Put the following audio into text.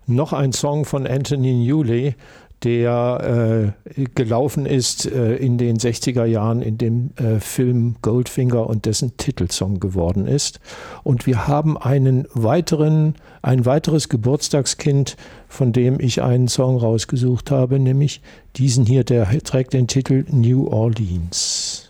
noch ein Song von Anthony Newley, der gelaufen ist in den 60er Jahren in dem Film Goldfinger und dessen Titelsong geworden ist. Und wir haben ein weiteres Geburtstagskind, von dem ich einen Song rausgesucht habe, nämlich diesen hier, der trägt den Titel New Orleans.